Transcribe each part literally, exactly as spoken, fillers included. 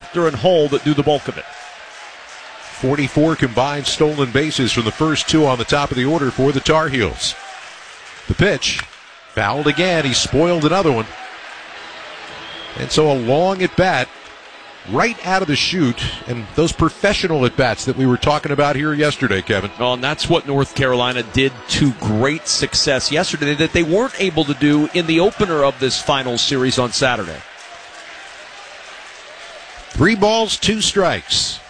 Proctor and Hull that do the bulk of it. forty-four combined stolen bases from the first two on the top of the order for the Tar Heels. The pitch, fouled again. He spoiled another one. And so a long at bat right out of the chute, and those professional at-bats that we were talking about here yesterday, Kevin. Well, and that's what North Carolina did to great success yesterday that they weren't able to do in the opener of this final series on Saturday. Three balls, two strikes.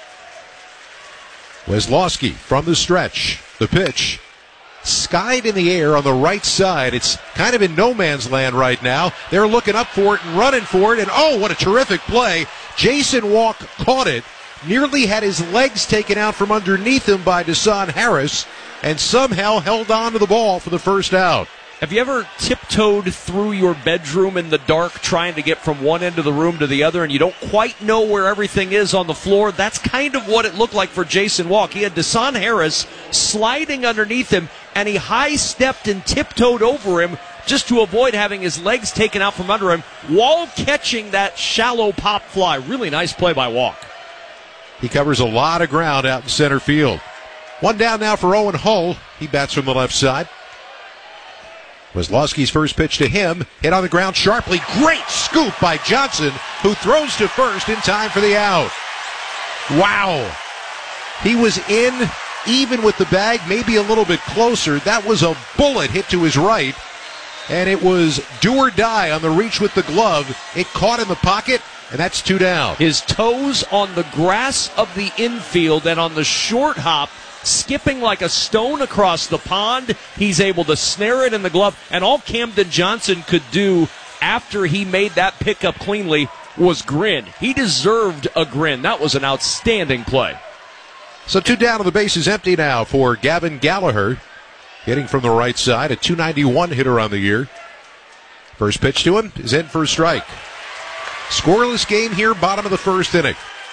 Weslowski from the stretch. The pitch, skied in the air on the right side. It's kind of in no man's land right now. They're looking up for it and running for it, and oh, what a terrific play. Jason Walk caught it, nearly had his legs taken out from underneath him by Desan Harris, and somehow held on to the ball for the first out. Have you ever tiptoed through your bedroom in the dark trying to get from one end of the room to the other and you don't quite know where everything is on the floor? That's kind of what it looked like for Jason Walk. He had Desan Harris sliding underneath him, and he high-stepped and tiptoed over him just to avoid having his legs taken out from under him while catching that shallow pop fly. Really nice play by Walk. He covers a lot of ground out in center field. One down now for Owen Hull. He bats from the left side. Weslowski's first pitch to him, hit on the ground sharply. Great scoop by Johnson, who throws to first in time for the out. Wow. He was in, even with the bag, maybe a little bit closer. That was a bullet hit to his right, and it was do or die on the reach with the glove. It caught in the pocket, and that's two down. His toes on the grass of the infield, and on the short hop, skipping like a stone across the pond, he's able to snare it in the glove. And all Camden Johnson could do after he made that pickup cleanly was grin. He deserved a grin. That was an outstanding play. So two down, and the base is empty now for Gavin Gallagher, hitting from the right side, a two ninety-one hitter on the year. First pitch to him is in for a strike. Scoreless game here, bottom of the first inning.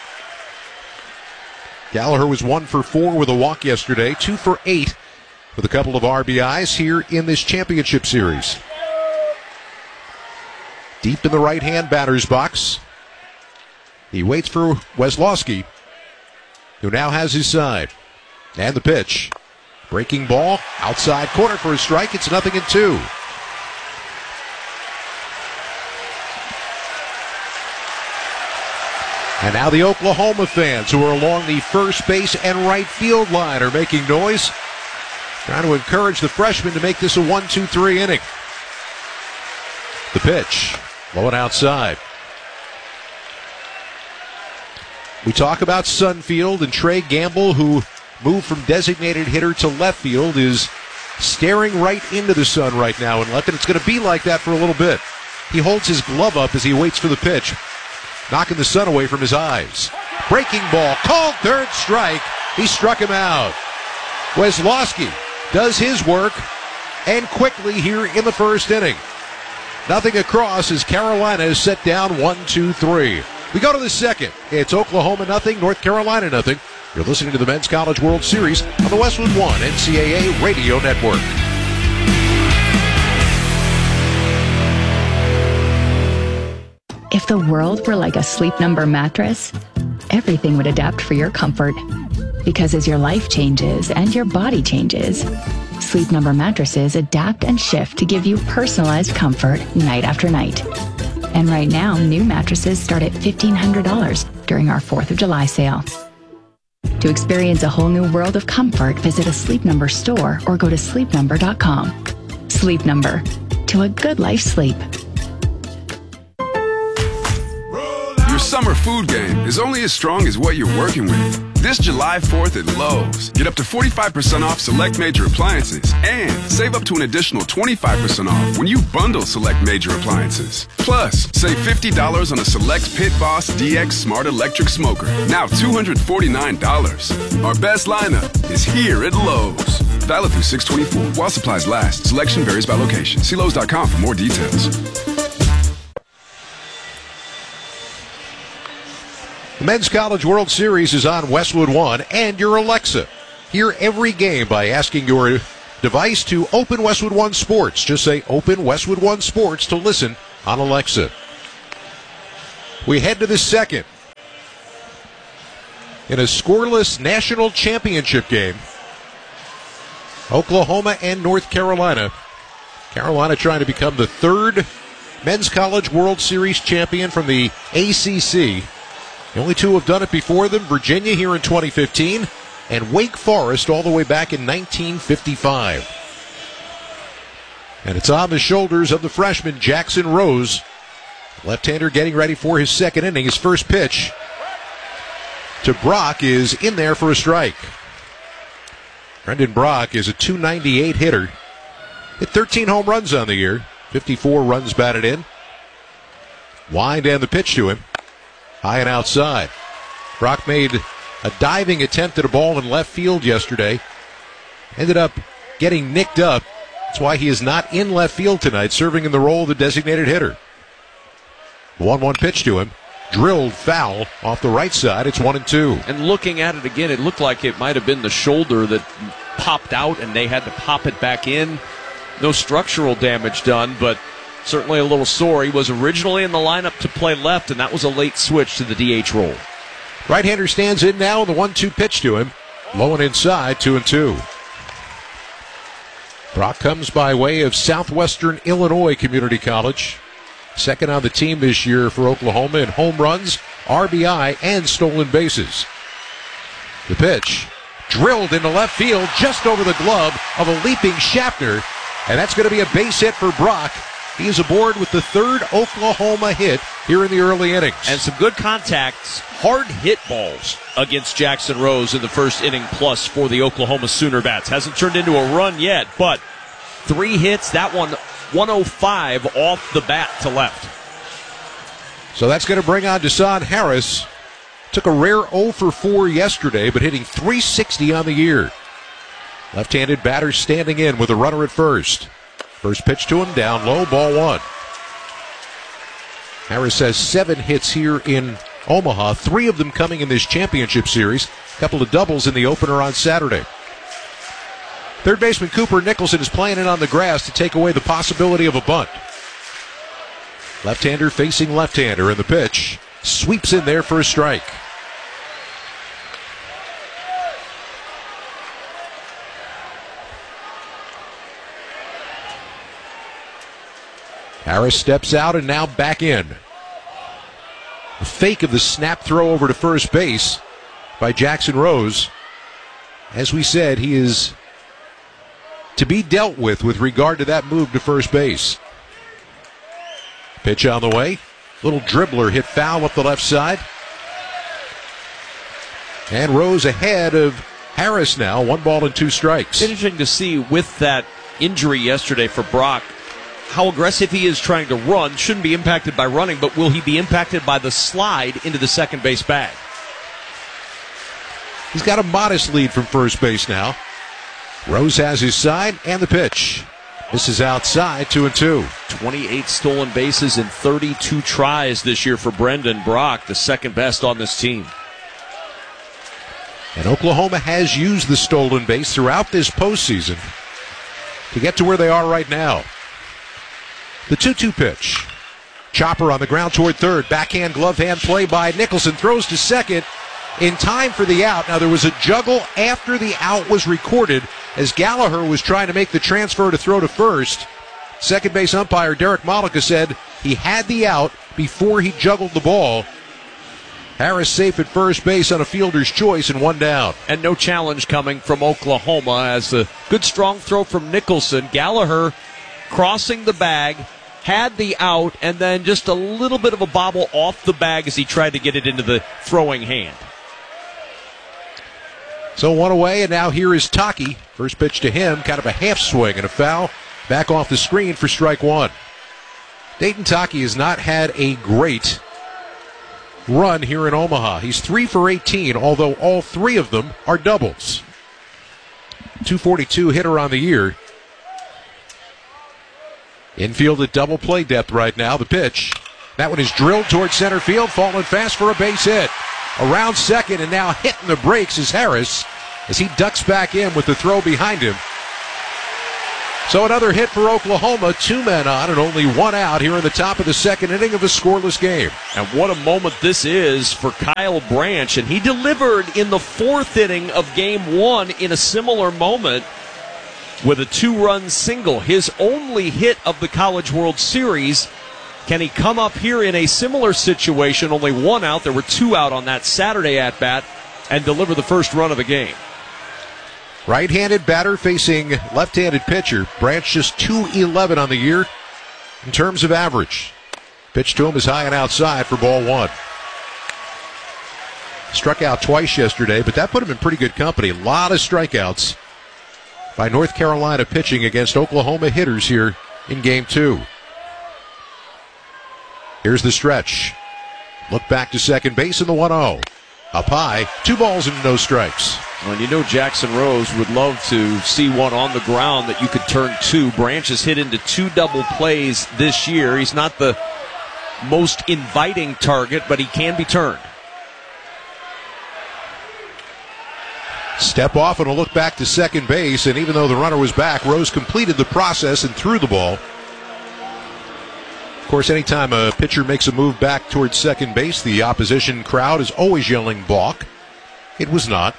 Gallagher was one for four with a walk yesterday, two for eight with a couple of R B Is here in this championship series. Deep in the right-hand batter's box. He waits for Weslowski, who now has his side. And the pitch. Breaking ball, outside corner for a strike. It's nothing and two. And now the Oklahoma fans who are along the first base and right field line are making noise, trying to encourage the freshman to make this a one two three inning. The pitch, low and outside. We talk about Sunfield, and Trey Gamble, who moved from designated hitter to left field, is staring right into the sun right now in left, and it's going to be like that for a little bit. He holds his glove up as he waits for the pitch, knocking the sun away from his eyes. Breaking ball, called third strike. He struck him out. Weslowski does his work, and quickly here in the first inning. Nothing across as Carolina is set down one two three. We go to the second. It's Oklahoma nothing, North Carolina nothing. You're listening to the Men's College World Series on the Westwood One N C double A Radio Network. If the world were like a Sleep Number mattress, everything would adapt for your comfort. Because as your life changes and your body changes, Sleep Number mattresses adapt and shift to give you personalized comfort night after night. And right now, new mattresses start at fifteen hundred dollars during our fourth of July sale. To experience a whole new world of comfort, visit a Sleep Number store or go to sleep number dot com. Sleep Number. To a good life sleep. Your summer food game is only as strong as what you're working with. This July fourth at Lowe's, get up to forty-five percent off select major appliances and save up to an additional twenty-five percent off when you bundle select major appliances. Plus, save fifty dollars on a select Pit Boss D X Smart Electric Smoker, now two hundred forty-nine dollars. Our best lineup is here at Lowe's. Valid through six twenty-four while supplies last. Selection varies by location. See Lowe's dot com for more details. The Men's College World Series is on Westwood One and your Alexa. Hear every game by asking your device to open Westwood One Sports. Just say open Westwood One Sports to listen on Alexa. We head to the second. in a scoreless national championship game. Oklahoma and North Carolina. Carolina trying to become the third Men's College World Series champion from the A C C. The only two have done it before them, Virginia here in twenty fifteen, and Wake Forest all the way back in nineteen fifty-five. And it's on the shoulders of the freshman, Jackson Rose. Left-hander getting ready for his second inning. His first pitch to Brock is in there for a strike. Brendan Brock is a two ninety-eight hitter. Hit thirteen home runs on the year. fifty-four runs batted in. Wind and the pitch to him. High and outside. Brock made a diving attempt at a ball in left field yesterday. Ended up getting nicked up. That's why he is not in left field tonight, serving in the role of the designated hitter. one one pitch to him. Drilled foul off the right side. It's one and two. And looking at it again, it looked like it might have been the shoulder that popped out and they had to pop it back in. No structural damage done, but certainly a little sore. He was originally in the lineup to play left, and that was a late switch to the D H role. Right-hander stands in now, and the one two pitch to him. Low and inside, two and two. Brock comes by way of Southwestern Illinois Community College. Second on the team this year for Oklahoma in home runs, R B I, and stolen bases. The pitch, drilled into left field, just over the glove of a leaping Schaffner, and that's going to be a base hit for Brock. He is aboard with the third Oklahoma hit here in the early innings. And some good contacts, hard hit balls against Jackson Rose in the first inning plus for the Oklahoma Sooner bats. Hasn't turned into a run yet, but three hits, that one one oh five off the bat to left. So that's going to bring on Desan Harris. Took a rare oh for four yesterday, but hitting three sixty on the year. Left-handed batter standing in with a runner at first. First pitch to him, down low, ball one. Harris has seven hits here in Omaha, three of them coming in this championship series. A couple of doubles in the opener on Saturday. Third baseman Cooper Nicholson is playing it on the grass to take away the possibility of a bunt. Left-hander facing left-hander, and the pitch sweeps in there for a strike. Harris steps out and now back in. A fake of the snap throw over to first base by Jackson Rose. As we said, he is to be dealt with with regard to that move to first base. Pitch on the way. Little dribbler hit foul up the left side. And Rose ahead of Harris now. One ball and two strikes. Interesting to see with that injury yesterday for Brock how aggressive he is trying to run. Shouldn't be impacted by running, but will he be impacted by the slide into the second base bag? He's got a modest lead from first base now. Rose has his side and the pitch. This is outside, two and two. twenty-eight stolen bases in thirty-two tries this year for Brendan Brock, the second best on this team. And Oklahoma has used the stolen base throughout this postseason to get to where they are right now. The two two pitch. Chopper on the ground toward third. Backhand glove hand play by Nicholson. Throws to second in time for the out. Now there was a juggle after the out was recorded as Gallagher was trying to make the transfer to throw to first. Second base umpire Derek Malika said he had the out before he juggled the ball. Harris safe at first base on a fielder's choice and one down. And no challenge coming from Oklahoma as a good strong throw from Nicholson. Gallagher crossing the bag, had the out, and then just a little bit of a bobble off the bag as he tried to get it into the throwing hand. So one away, and now here is Taki. First pitch to him, kind of a half swing and a foul. Back off the screen for strike one. Dayton Taki has not had a great run here in Omaha. He's three for eighteen, although all three of them are doubles. two forty-two hitter on the year. Infield at double play depth right now. The pitch. That one is drilled towards center field, falling fast for a base hit. Around second, and now hitting the brakes is Harris as he ducks back in with the throw behind him. So another hit for Oklahoma, two men on and only one out here in the top of the second inning of a scoreless game. And what a moment this is for Kyle Branch, and he delivered in the fourth inning of game one in a similar moment with a two-run single, his only hit of the College World Series. Can he come up here in a similar situation, only one out, there were two out on that Saturday at-bat, and deliver the first run of the game? Right-handed batter facing left-handed pitcher. Branch just two eleven on the year in terms of average. Pitch to him is high and outside for ball one. Struck out twice yesterday, but that put him in pretty good company. A lot of strikeouts by North Carolina pitching against Oklahoma hitters here in game two. Here's the stretch. Look back to second base in the one oh. Up high, two balls and no strikes. Well, and you know Jackson Rose would love to see one on the ground that you could turn two. Branch has hit into two double plays this year. He's not the most inviting target, but he can be turned. Step off and a look back to second base, and even though the runner was back, Rose completed the process and threw the ball. Of course, anytime a pitcher makes a move back towards second base, the opposition crowd is always yelling balk. It was not.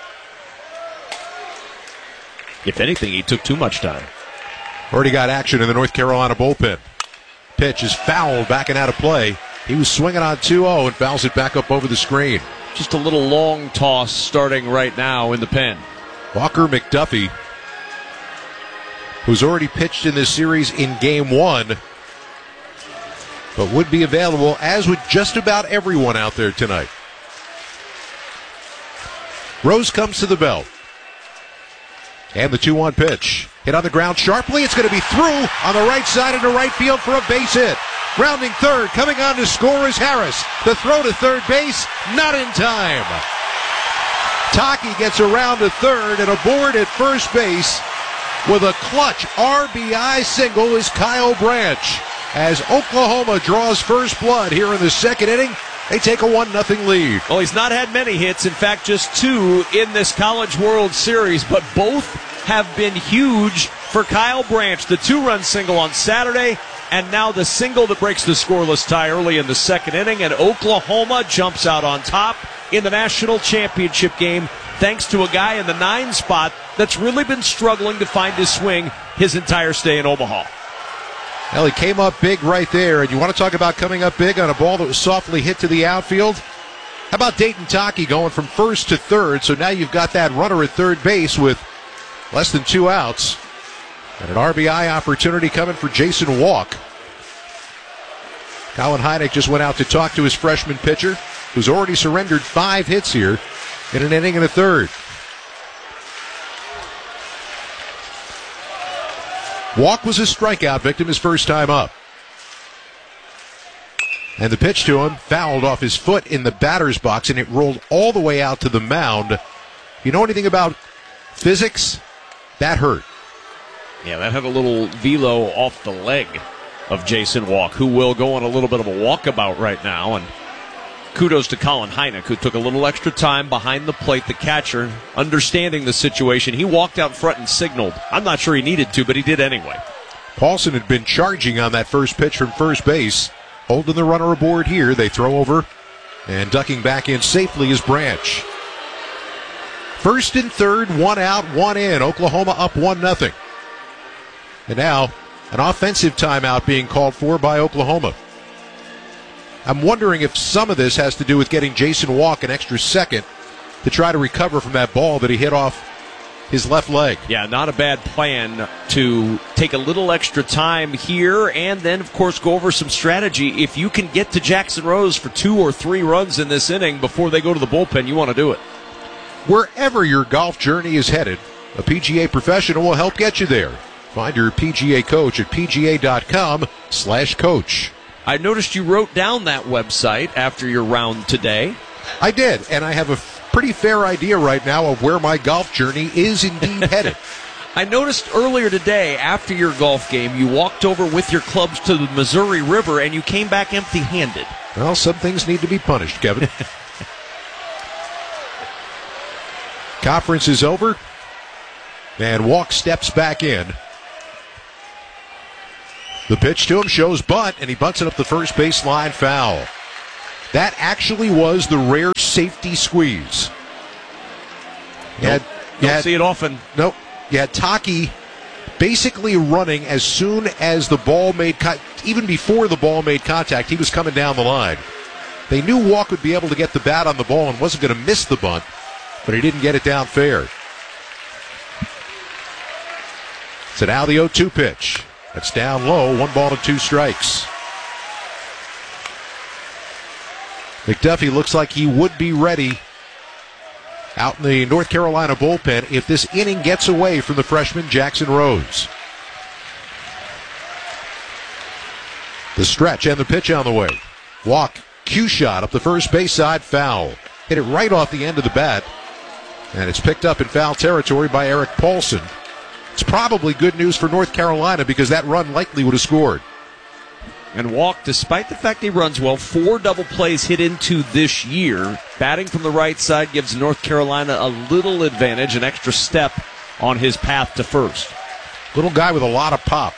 If anything, he took too much time. Already got action in the North Carolina bullpen. Pitch is fouled, backing out of play. He was swinging on two oh and fouls it back up over the screen. Just a little long toss starting right now in the pen. Walker McDuffie, who's already pitched in this series in game one, but would be available, as would just about everyone out there tonight. Rose comes to the belt. And the two one pitch. Hit on the ground sharply. It's going to be through on the right side into right field for a base hit. Rounding third, coming on to score is Harris. The throw to third base, not in time. Taki gets around to third, and aboard at first base with a clutch R B I single is Kyle Branch. As Oklahoma draws first blood here in the second inning, they take a one nothing lead. Well, he's not had many hits. In fact, just two in this College World Series, but both have been huge for Kyle Branch. The two-run single on Saturday, and now the single that breaks the scoreless tie early in the second inning, and Oklahoma jumps out on top in the national championship game thanks to a guy in the nine spot that's really been struggling to find his swing his entire stay in Omaha. Well, he came up big right there, and you want to talk about coming up big on a ball that was softly hit to the outfield? How about Dayton Taki going from first to third? So now you've got that runner at third base with less than two outs. And an R B I opportunity coming for Jason Walk. Colin Heineck just went out to talk to his freshman pitcher, who's already surrendered five hits here in an inning and a third. Walk was a strikeout victim his first time up. And the pitch to him fouled off his foot in the batter's box, and it rolled all the way out to the mound. If you know anything about physics, that hurt. Yeah, that had a little velo off the leg of Jason Walk, who will go on a little bit of a walkabout right now. And kudos to Colin Heineck, who took a little extra time behind the plate, the catcher, understanding the situation. He walked out front and signaled. I'm not sure he needed to, but he did anyway. Paulson had been charging on that first pitch from first base. Holding the runner aboard here. They throw over, and ducking back in safely is Branch. First and third, one out, one in. Oklahoma up one nothing. And now, an offensive timeout being called for by Oklahoma. I'm wondering if some of this has to do with getting Jason Walk an extra second to try to recover from that ball that he hit off his left leg. Yeah, not a bad plan to take a little extra time here and then, of course, go over some strategy. If you can get to Jackson Rose for two or three runs in this inning before they go to the bullpen, you want to do it. Wherever your golf journey is headed, a P G A professional will help get you there. Find your P G A coach at pga.com slash coach. I noticed you wrote down that website after your round today. I did, and I have a pretty fair idea right now of where my golf journey is indeed headed. I noticed earlier today, after your golf game, you walked over with your clubs to the Missouri River, and you came back empty-handed. Well, some things need to be punished, Kevin. Conference is over, and Walk steps back in. The pitch to him shows bunt, and he bunts it up the first baseline, foul. That actually was the rare safety squeeze. You had, Don't, you don't had, see it often. Nope. You had Taki basically running as soon as the ball made co- even before the ball made contact, he was coming down the line. They knew Walk would be able to get the bat on the ball and wasn't going to miss the bunt, but he didn't get it down fair. So now the oh two pitch. That's down low, one ball to two strikes. McDuffie looks like he would be ready out in the North Carolina bullpen if this inning gets away from the freshman Jackson Rose. The stretch and the pitch on the way. Walk, cue shot up the first base side, foul. Hit it right off the end of the bat, and it's picked up in foul territory by Eric Paulson. It's probably good news for North Carolina because that run likely would have scored. And Walk, despite the fact he runs well, four double plays hit into this year. Batting from the right side gives North Carolina a little advantage, an extra step on his path to first. Little guy with a lot of pop.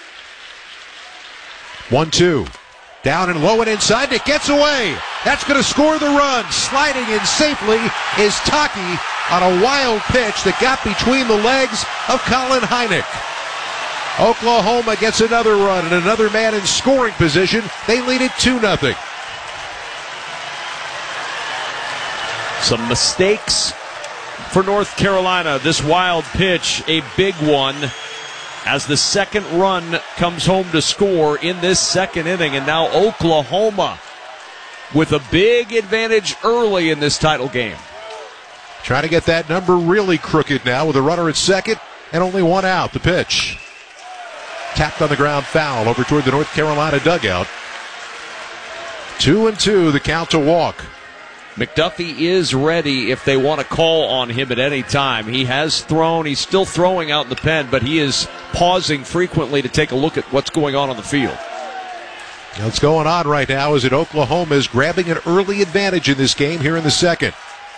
one two. Down and low and inside. It gets away. That's going to score the run. Sliding in safely is Taki on a wild pitch that got between the legs of Colin Hynek. Oklahoma gets another run and another man in scoring position. They lead it two nothing. Some mistakes for North Carolina. This wild pitch, a big one, as the second run comes home to score in this second inning. And now Oklahoma with a big advantage early in this title game. Trying to get that number really crooked now with a runner at second and only one out. The pitch. Tapped on the ground, foul over toward the North Carolina dugout. Two and two, the count to Walk. McDuffie is ready if they want to call on him at any time. He has thrown. He's still throwing out in the pen, but he is pausing frequently to take a look at what's going on on the field. What's going on right now is that Oklahoma is grabbing an early advantage in this game here in the second.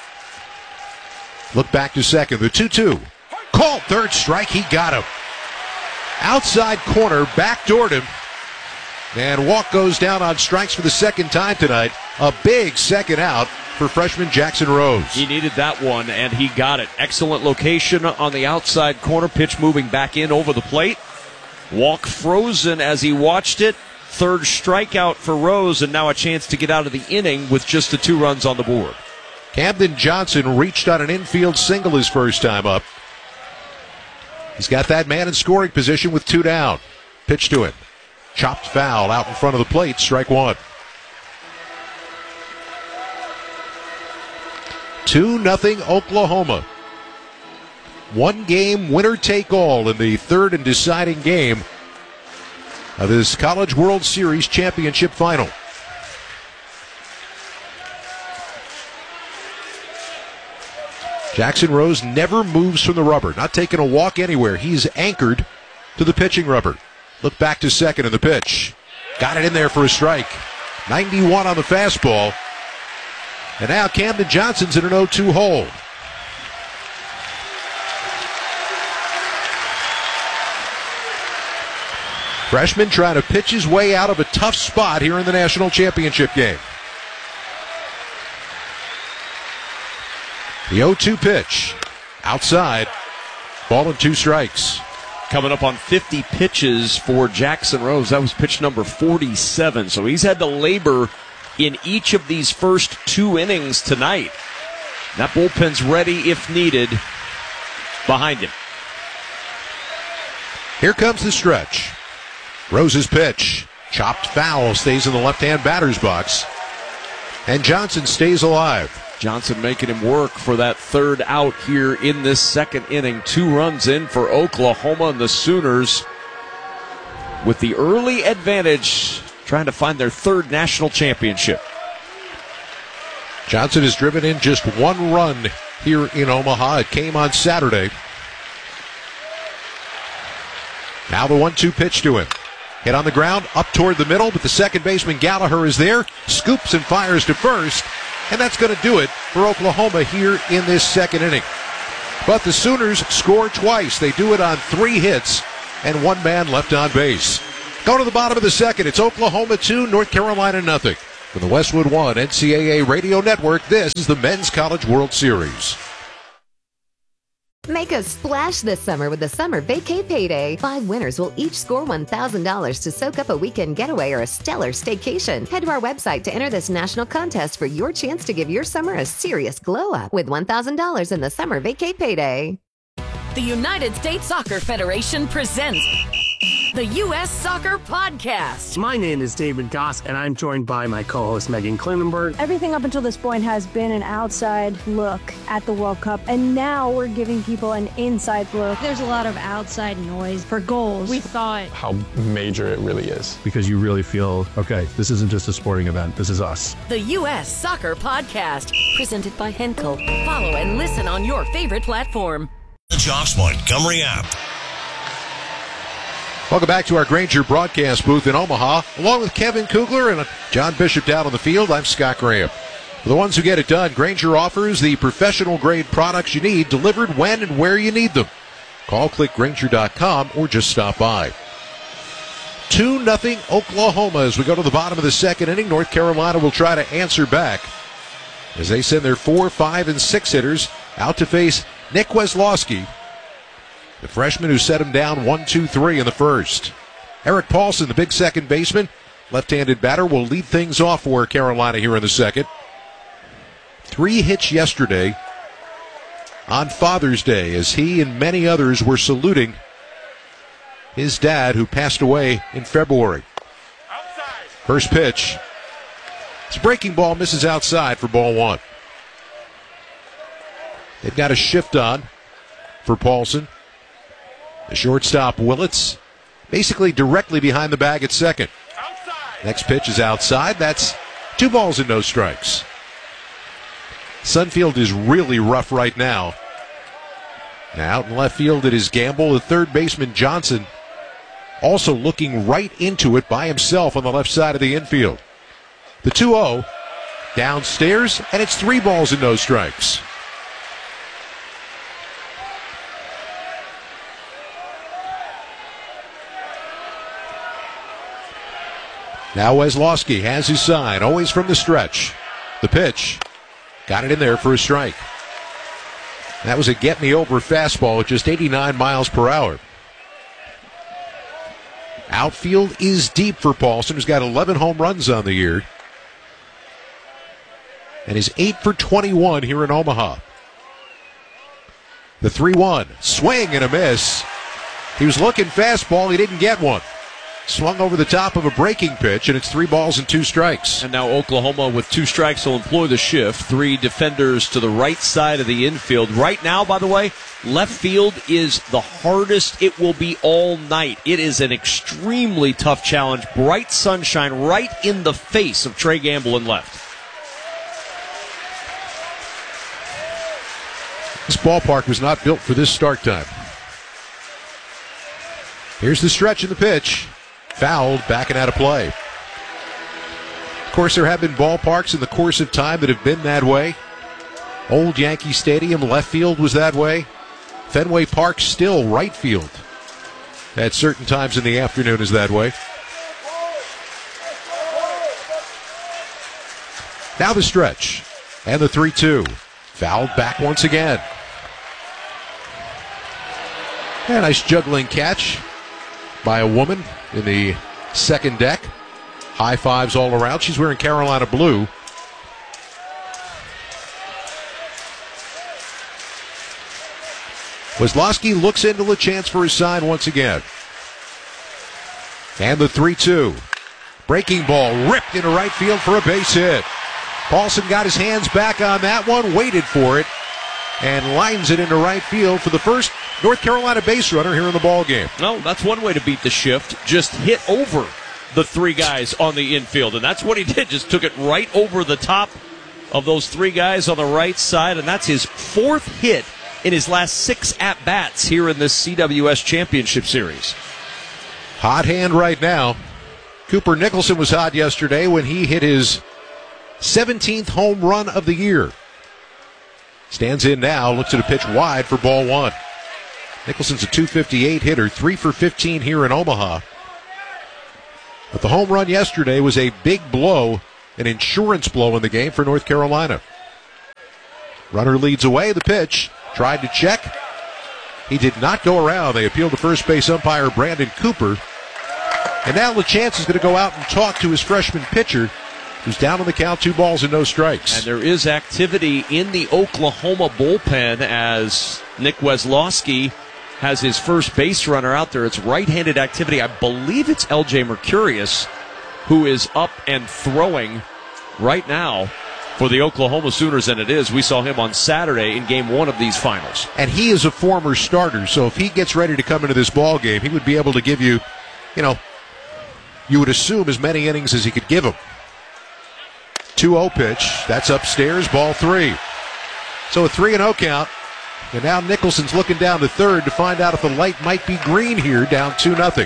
Look back to second. The two two. Called third strike. He got him. Outside corner, backdoored him. And Walk goes down on strikes for the second time tonight. A big second out for freshman Jackson Rose. He needed that one, and he got it. Excellent location on the outside corner. Pitch moving back in over the plate. Walk frozen as he watched it. Third strikeout for Rose, and now a chance to get out of the inning with just the two runs on the board. Camden Johnson reached on an infield single his first time up. He's got that man in scoring position with two down. Pitch to him. Chopped foul out in front of the plate. Strike one. two nothing Oklahoma. One game winner take all in the third and deciding game of this College World Series championship final. Jackson Rose never moves from the rubber, not taking a walk anywhere. He's anchored to the pitching rubber. Look back to second in the pitch. Got it in there for a strike. ninety-one on the fastball. And now Camden Johnson's in an oh two hole. Freshman trying to pitch his way out of a tough spot here in the national championship game. The oh two pitch. Outside. Ball and two strikes. Coming up on fifty pitches for Jackson Rose. That was pitch number forty-seven. So he's had to labor in each of these first two innings tonight. That bullpen's ready if needed behind him. Here comes the stretch. Rose's pitch. Chopped foul. Stays in the left-hand batter's box. And Johnson stays alive. Johnson making him work for that third out here in this second inning. Two runs in for Oklahoma, and the Sooners with the early advantage trying to find their third national championship. Johnson has driven in just one run here in Omaha. It came on Saturday. Now the one two pitch to him. Hit on the ground, up toward the middle, but the second baseman Gallagher is there. Scoops and fires to first. And that's going to do it for Oklahoma here in this second inning. But the Sooners score twice. They do it on three hits and one man left on base. Go to the bottom of the second. It's Oklahoma two, North Carolina nothing. From the Westwood One N C double A Radio Network, this is the Men's College World Series. Make a splash this summer with the Summer Vacay Payday. Five winners will each score one thousand dollars to soak up a weekend getaway or a stellar staycation. Head to our website to enter this national contest for your chance to give your summer a serious glow-up with one thousand dollars in the Summer Vacay Payday. The United States Soccer Federation presents the U S Soccer Podcast. My name is David Goss, and I'm joined by my co-host Megan Klinenberg. Everything up until this point has been an outside look at the World Cup, and now we're giving people an inside look. There's a lot of outside noise for goals. We thought how major it really is. Because you really feel, okay, this isn't just a sporting event, this is us. The U S Soccer Podcast, presented by Henkel. Follow and listen on your favorite platform. The Josh Montgomery app. Welcome back to our Grainger broadcast booth in Omaha. Along with Kevin Kugler and John Bishop down on the field, I'm Scott Graham. For the ones who get it done, Grainger offers the professional-grade products you need delivered when and where you need them. Call click grainger dot com or just stop by. two nothing Oklahoma as we go to the bottom of the second inning. North Carolina will try to answer back as they send their four, five, and six hitters out to face Nick Weslowski, the freshman who set him down one two three in the first. Eric Paulson, the big second baseman, left-handed batter, will lead things off for Carolina here in the second. Three hits yesterday on Father's Day as he and many others were saluting his dad who passed away in February. Outside. First pitch. It's a breaking ball, misses outside for ball one. They've got a shift on for Paulson. The shortstop, Willits, basically directly behind the bag at second. Outside. Next pitch is outside. That's two balls and no strikes. Sunfield is really rough right now. Now out in left field it is Gamble. The third baseman, Johnson, also looking right into it by himself on the left side of the infield. The two oh downstairs, and it's three balls and no strikes. Now Weslowski has his sign, always from the stretch. The pitch, got it in there for a strike. That was a get-me-over fastball at just eighty-nine miles per hour. Outfield is deep for Paulson, who's got eleven home runs on the year. And is eight for twenty-one here in Omaha. The three one, swing and a miss. He was looking fastball, he didn't get one. Swung over the top of a breaking pitch, and it's three balls and two strikes. And now Oklahoma with two strikes will employ the shift. Three defenders to the right side of the infield. Right now, by the way, left field is the hardest it will be all night. It is an extremely tough challenge. Bright sunshine right in the face of Trey Gamble in left. This ballpark was not built for this start time. Here's the stretch of the pitch. Fouled, backing out of play. Of course, there have been ballparks in the course of time that have been that way. Old Yankee Stadium, left field was that way. Fenway Park, still right field at certain times in the afternoon is that way. Now the stretch and the three two. Fouled back once again. And a nice juggling catch by a woman in the second deck. High fives all around. She's wearing Carolina blue. Weslowski looks into a chance for his sign once again. And the three two. Breaking ball ripped into right field for a base hit. Paulson got his hands back on that one, waited for it, and lines it into right field for the first North Carolina base runner here in the ballgame. No, that's one way to beat the shift. Just hit over the three guys on the infield, and that's what he did. Just took it right over the top of those three guys on the right side, and that's his fourth hit in his last six at-bats here in this C W S Championship Series. Hot hand right now. Cooper Nicholson was hot yesterday when he hit his seventeenth home run of the year. Stands in now, looks at a pitch wide for ball one. Nicholson's a two fifty-eight hitter, three for fifteen here in Omaha. But the home run yesterday was a big blow, an insurance blow in the game for North Carolina. Runner leads away. The pitch. Tried to check. He did not go around. They appealed to first base umpire Brandon Cooper. And now LaChance is going to go out and talk to his freshman pitcher, who's down on the count, two balls and no strikes. And there is activity in the Oklahoma bullpen as Nick Weslowski has his first base runner out there. It's right-handed activity. I believe it's L J Mercurius who is up and throwing right now for the Oklahoma Sooners, and it is. We saw him on Saturday in game one of these finals. And he is a former starter, so if he gets ready to come into this ball game, he would be able to give you, you know, you would assume as many innings as he could give him. two oh pitch. That's upstairs, ball three. So a three and oh count. And now Nicholson's looking down to third to find out if the light might be green here, down two nothing.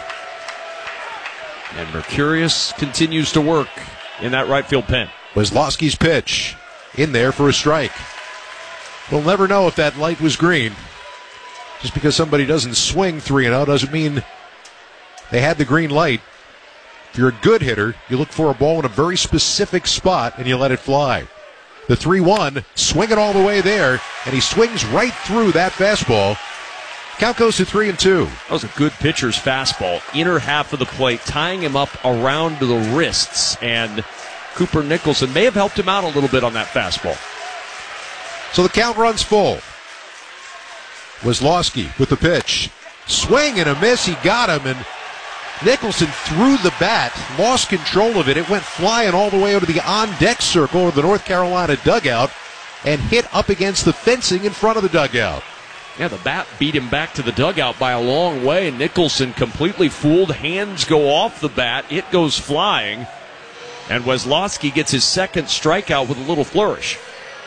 And Mercurius continues to work in that right field pen. Weslowski's pitch in there for a strike. We'll never know if that light was green. Just because somebody doesn't swing three and oh doesn't mean they had the green light. If you're a good hitter, you look for a ball in a very specific spot and you let it fly. The three one, swinging all the way there, and he swings right through that fastball. Count goes to three and two. That was a good pitcher's fastball. Inner half of the plate, tying him up around the wrists, and Cooper Nicholson may have helped him out a little bit on that fastball. So the count runs full. Weslowski with the pitch. Swing and a miss. He got him, and Nicholson threw the bat, lost control of it. It went flying all the way over the on-deck circle of the North Carolina dugout and hit up against the fencing in front of the dugout. Yeah, the bat beat him back to the dugout by a long way. Nicholson completely fooled. Hands go off the bat. It goes flying. And Weslowski gets his second strikeout with a little flourish.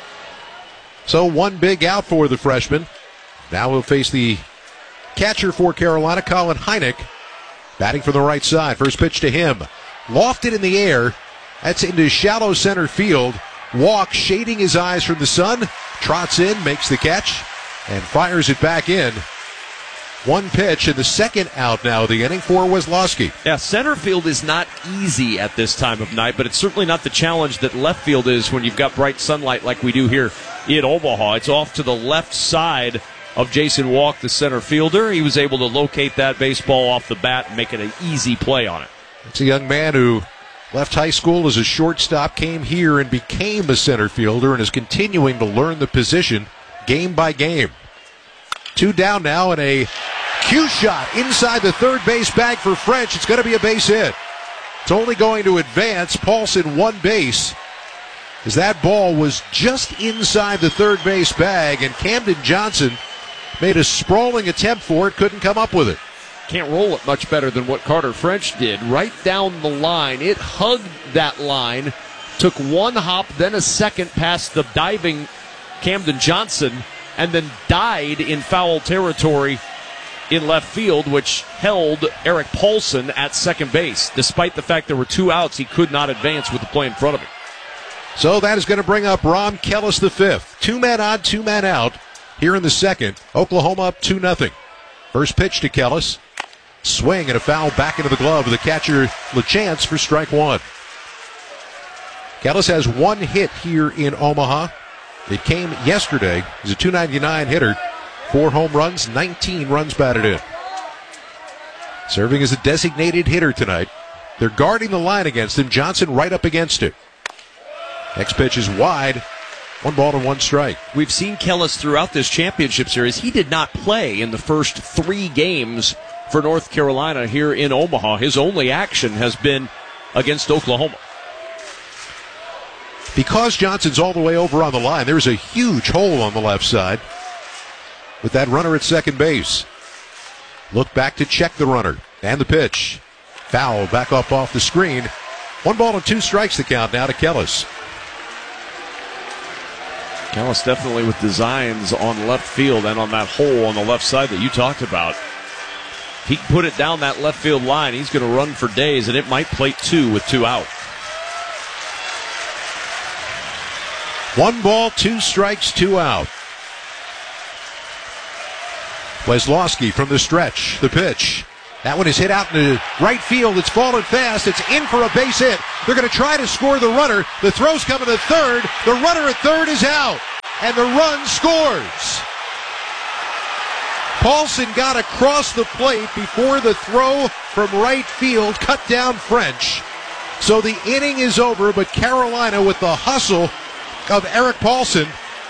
So one big out for the freshman. Now he'll face the catcher for Carolina, Colin Hynek, batting from the right side. First pitch to him. Lofted in the air. That's into shallow center field. Walk, shading his eyes from the sun. Trots in, makes the catch, and fires it back in. One pitch and the second out now of the inning for Weslowski. Yeah, center field is not easy at this time of night, but it's certainly not the challenge that left field is when you've got bright sunlight like we do here in Omaha. It's off to the left side of Jason Walk, the center fielder. He was able to locate that baseball off the bat and make it an easy play on it. It's a young man who left high school as a shortstop, came here and became a center fielder, and is continuing to learn the position game by game. Two down now, and a cue shot inside the third base bag for French. It's going to be a base hit. It's only going to advance. Paulson one base, as that ball was just inside the third base bag, and Camden Johnson made a sprawling attempt for it, couldn't come up with it. Can't roll it much better than what Carter French did. Right down the line. It hugged that line, took one hop, then a second past the diving Camden Johnson, and then died in foul territory in left field, which held Eric Paulson at second base. Despite the fact there were two outs, he could not advance with the play in front of him. So that is going to bring up Rom Kellis the fifth. Two men on, two men out here in the second. Oklahoma up two nothing. First pitch to Kellis. Swing and a foul back into the glove of the catcher LaChance for strike one. Kellis has one hit here in Omaha. It came yesterday. He's a two ninety-nine hitter. Four home runs, nineteen runs batted in. Serving as a designated hitter tonight. They're guarding the line against him. Johnson right up against it. Next pitch is wide. One ball and one strike. We've seen Kellis throughout this championship series. He did not play in the first three games for North Carolina here in Omaha. His only action has been against Oklahoma. Because Johnson's all the way over on the line, there's a huge hole on the left side with that runner at second base. Look back to check the runner. And the pitch. Foul back up off the screen. One ball and two strikes the count now to Kellis. Kellis definitely with designs on left field and on that hole on the left side that you talked about. He can put it down that left field line. He's going to run for days, and it might plate two with two out. One ball, two strikes, two out. Weslowski from the stretch. The pitch. That one is hit out into right field. It's fallen fast. It's in for a base hit. They're going to try to score the runner. The throw's coming to third. The runner at third is out. And the run scores. Paulson got across the plate before the throw from right field cut down French. So the inning is over, but Carolina with the hustle of Eric Paulson.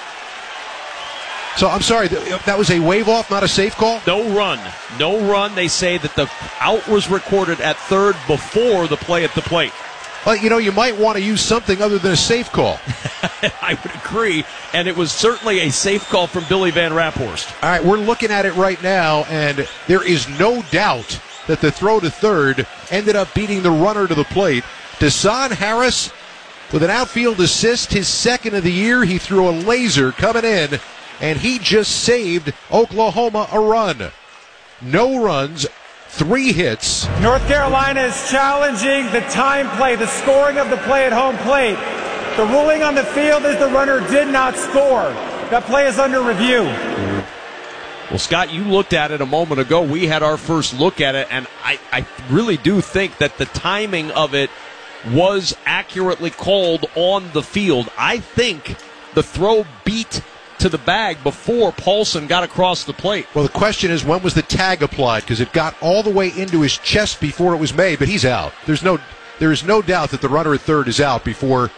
So I'm sorry, that was a wave off, not a safe call? No run. No run. They say that the out was recorded at third before the play at the plate. Well, you know, you might want to use something other than a safe call. I would agree, and it was certainly a safe call from Billy Van Raphorst. All right, we're looking at it right now, and there is no doubt that the throw to third ended up beating the runner to the plate. Desan Harris with an outfield assist, his second of the year. He threw a laser coming in, and he just saved Oklahoma a run. No runs, three hits. North Carolina is challenging the time play, the scoring of the play at home plate. The ruling on the field is the runner did not score. That play is under review. Well, Scott, you looked at it a moment ago. We had our first look at it, and I, I really do think that the timing of it was accurately called on the field. I think the throw beat to the bag before Paulson got across the plate. Well, the question is, when was the tag applied? Because it got all the way into his chest before it was made, but he's out. There's no, there is no doubt that the runner at third is out before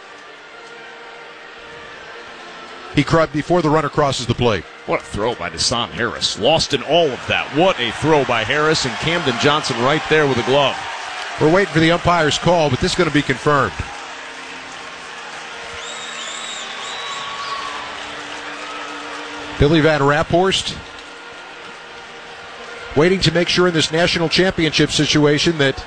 he before the runner crosses the plate. What a throw by Desan Harris. Lost in all of that. What a throw by Harris, and Camden Johnson right there with a glove. We're waiting for the umpire's call, but this is going to be confirmed. Billy Van Raphorst waiting to make sure in this national championship situation that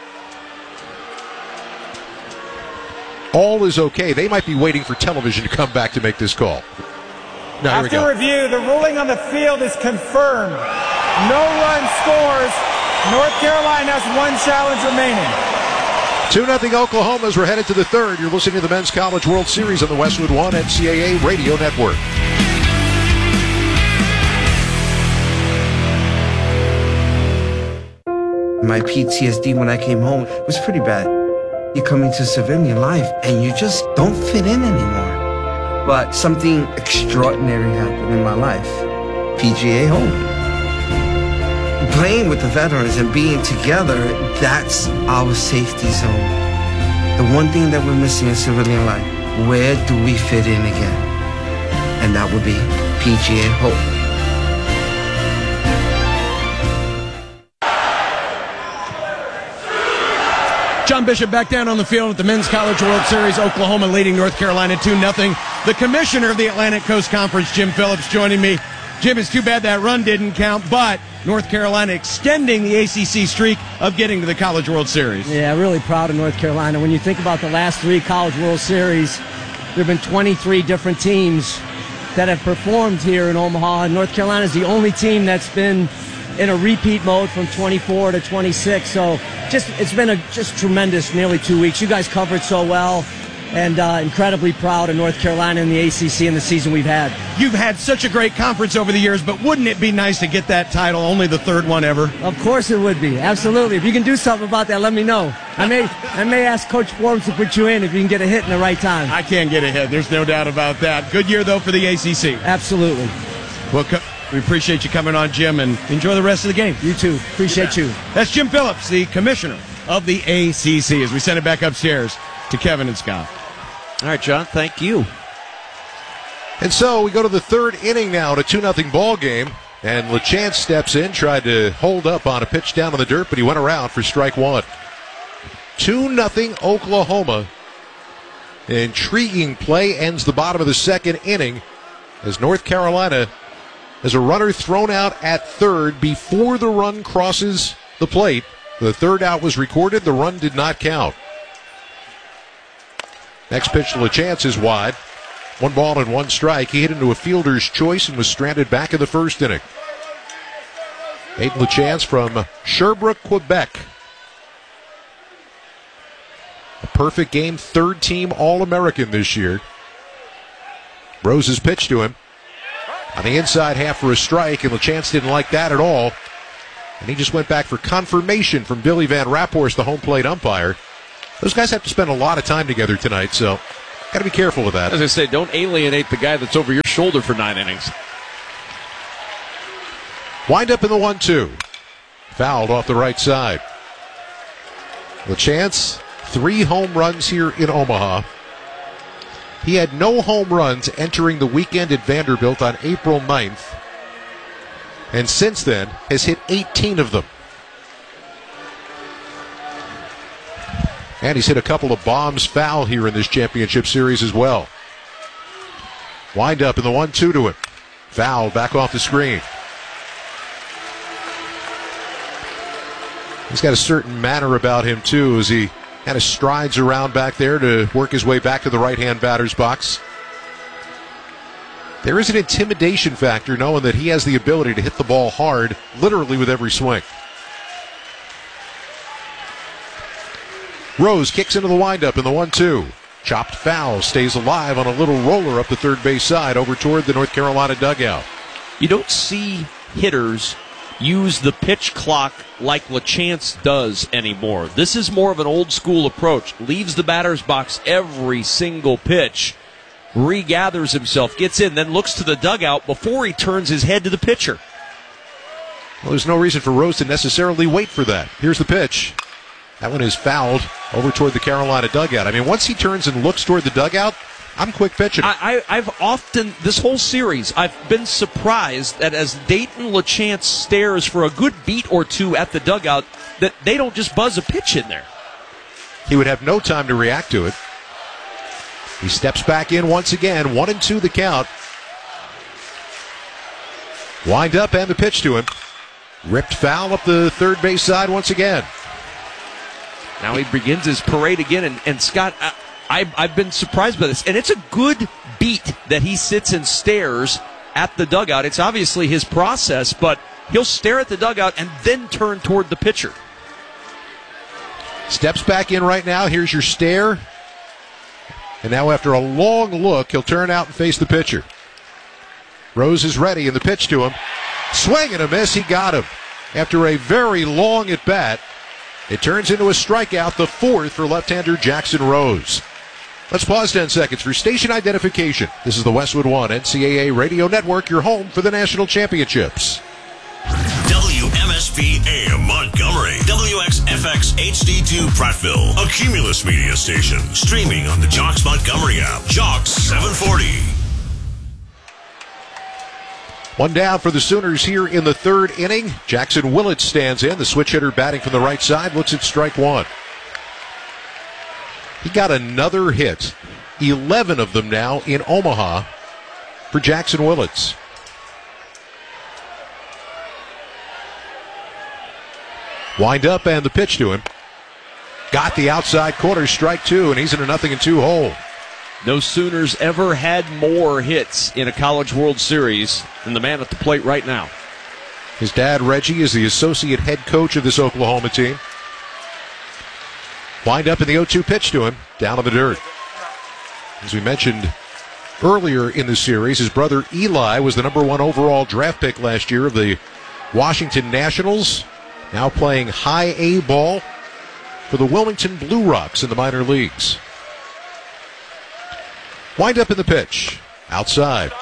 all is okay. They might be waiting for television to come back to make this call. No, here we After go. review, the ruling on the field is confirmed. No run scores. North Carolina has one challenge remaining. two nothing Oklahoma as we're headed to the third. You're listening to the Men's College World Series on the Westwood One N C double A Radio Network. My P T S D when I came home was pretty bad. You come into civilian life and you just don't fit in anymore. But something extraordinary happened in my life. P G A home. Playing with the veterans and being together, that's our safety zone. The one thing that we're missing in civilian life, where do we fit in again? And that would be P G A home. John Bishop back down on the field at the Men's College World Series. Oklahoma leading North Carolina two nothing. The commissioner of the Atlantic Coast Conference, Jim Phillips, joining me. Jim, it's too bad that run didn't count, but North Carolina extending the A C C streak of getting to the College World Series. Yeah, really proud of North Carolina. When you think about the last three College World Series, there have been twenty-three different teams that have performed here in Omaha, and North Carolina is the only team that's been in a repeat mode from twenty-four to twenty-six. So just it's been a just tremendous nearly two weeks. You guys covered so well, and uh, incredibly proud of North Carolina and the A C C and the season we've had. You've had such a great conference over the years, but wouldn't it be nice to get that title, only the third one ever? Of course it would be. Absolutely. If you can do something about that, let me know. I may I may ask Coach Forbes to put you in if you can get a hit in the right time. I can get a hit. There's no doubt about that. Good year, though, for the A C C. Absolutely. Well, co- we appreciate you coming on, Jim, and enjoy the rest of the game. You too. Appreciate you. That's Jim Phillips, the commissioner of the A C C, as we send it back upstairs to Kevin and Scott. All right, John, thank you. And so we go to the third inning now, to two nothing ball game. And LeChance steps in, tried to hold up on a pitch down on the dirt, but he went around for strike one. two nothing Oklahoma. Intriguing play ends the bottom of the second inning as North Carolina has a runner thrown out at third before the run crosses the plate. The third out was recorded. The run did not count. Next pitch to LeChance is wide. One ball and one strike. He hit into a fielder's choice and was stranded back in the first inning. Aiden LeChance from Sherbrooke, Quebec. A perfect game, third team All-American this year. Rose's pitch to him on the inside half for a strike, and LeChance didn't like that at all. And he just went back for confirmation from Billy Van Raphorst, the home plate umpire. Those guys have to spend a lot of time together tonight, so got to be careful with that. As I say, don't alienate the guy that's over your shoulder for nine innings. Wind up in the one two. Fouled off the right side. LeChance, three home runs here in Omaha. He had no home runs entering the weekend at Vanderbilt on April ninth. And since then has hit eighteen of them. And he's hit a couple of bombs foul here in this championship series as well. Wind up in the one two to him. Foul back off the screen. He's got a certain manner about him, too, as he kind of strides around back there to work his way back to the right-hand batter's box. There is an intimidation factor knowing that he has the ability to hit the ball hard, literally with every swing. Rose kicks into the windup in the one two. Chopped foul, stays alive on a little roller up the third base side over toward the North Carolina dugout. You don't see hitters use the pitch clock like LeChance does anymore. This is more of an old school approach. Leaves the batter's box every single pitch, regathers himself, gets in, then looks to the dugout before he turns his head to the pitcher. Well, there's no reason for Rose to necessarily wait for that. Here's the pitch. That one is fouled over toward the Carolina dugout. I mean, once he turns and looks toward the dugout, I'm quick pitching. I, I, I've often, this whole series, I've been surprised that as Dayton LeChance stares for a good beat or two at the dugout, that they don't just buzz a pitch in there. He would have no time to react to it. He steps back in once again, one and two the count. Wind up and the pitch to him. Ripped foul up the third base side once again. Now he begins his parade again, and, and Scott, I, I, I've been surprised by this. And it's a good beat that he sits and stares at the dugout. It's obviously his process, but he'll stare at the dugout and then turn toward the pitcher. Steps back in right now. Here's your stare. And now after a long look, he'll turn out and face the pitcher. Rose is ready, and the pitch to him. Swing and a miss. He got him. After a very long at bat, it turns into a strikeout, the fourth for left-hander Jackson Rose. Let's pause ten seconds for station identification. This is the Westwood One N C double A Radio Network, your home for the national championships. W M S P A M Montgomery, W X F X H D two Prattville, a Cumulus media station, streaming on the Jocks Montgomery app. Jocks seven forty. One down for the Sooners here in the third inning. Jackson Willett stands in. The switch hitter batting from the right side looks at strike one. He got another hit. eleven of them now in Omaha for Jackson Willett. Wind up and the pitch to him. Got the outside corner, strike two, and he's in a nothing and two hole. No Sooners ever had more hits in a College World Series than the man at the plate right now. His dad, Reggie, is the associate head coach of this Oklahoma team. Wind up in the oh two pitch to him, down in the dirt. As we mentioned earlier in the series, his brother Eli was the number one overall draft pick last year of the Washington Nationals, now playing high A ball for the Wilmington Blue Rocks in the minor leagues. Wind up in the pitch, outside.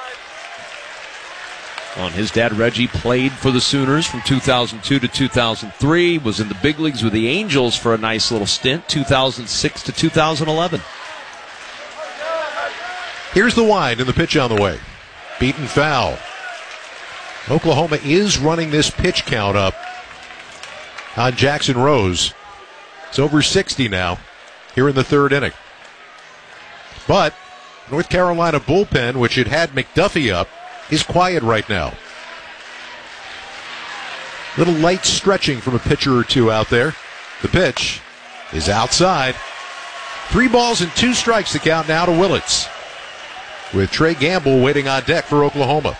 On his dad, Reggie, played for the Sooners from two thousand two to two thousand three, was in the big leagues with the Angels for a nice little stint, two thousand six to two thousand eleven. Here's the wind and the pitch on the way. Beaten foul. Oklahoma is running this pitch count up on Jackson Rose. It's over sixty now here in the third inning. But North Carolina bullpen, which had had McDuffie up, is quiet right now. Little light stretching from a pitcher or two out there. The pitch is outside. Three balls and two strikes to count now to Willits, with Trey Gamble waiting on deck for Oklahoma.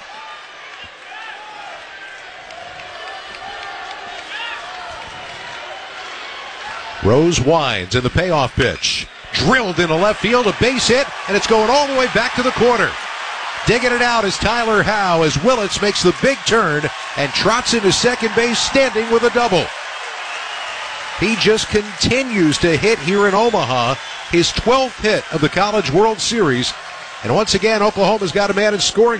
Rose winds in the payoff pitch. Drilled into left field, a base hit, and it's going all the way back to the corner. Digging it out is Tyler Howe as Willits makes the big turn and trots into second base standing with a double. He just continues to hit here in Omaha, his twelfth hit of the College World Series. And once again, Oklahoma's got a man in scoring